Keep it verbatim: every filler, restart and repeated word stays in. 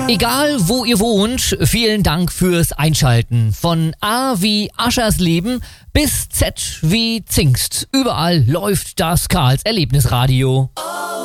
Egal, wo ihr wohnt, vielen Dank fürs Einschalten. Von A wie Aschersleben bis Z wie Zingst. Überall läuft das Karls Erlebnisradio.